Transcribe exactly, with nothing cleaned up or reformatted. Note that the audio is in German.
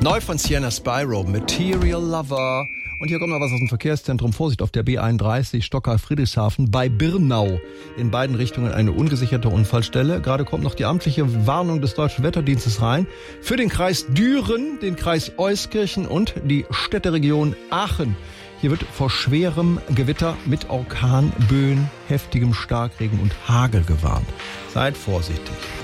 Neu von Sienna Spyro, Material Lover. Und hier kommt noch was aus dem Verkehrszentrum. Vorsicht auf der B einunddreißig, Stocka-Friedrichshafen bei Birnau. In beiden Richtungen eine ungesicherte Unfallstelle. Gerade kommt noch die amtliche Warnung des Deutschen Wetterdienstes rein. Für den Kreis Düren, den Kreis Euskirchen und die Städteregion Aachen. Hier wird vor schwerem Gewitter mit Orkanböen, heftigem Starkregen und Hagel gewarnt. Seid vorsichtig.